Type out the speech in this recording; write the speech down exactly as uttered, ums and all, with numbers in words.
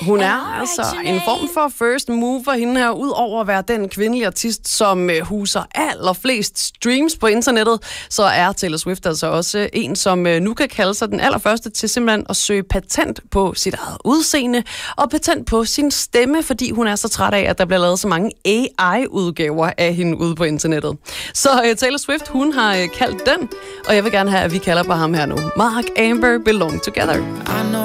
Hun er altså en form for first mover, hende her, ud over at være den kvindelige artist, som huser allerflest streams på internettet, så er Taylor Swift altså også en, som nu kan kalde sig den allerførste til simpelthen at søge patent på sit eget udseende og patent på sin stemme, fordi hun er så træt af, at der bliver lavet så mange A I-udgaver af hende ude på internettet. Så uh, Taylor Swift, hun har uh, kaldt den, og jeg vil gerne have, at vi kalder på ham her nu. Mark Amber Belong Together.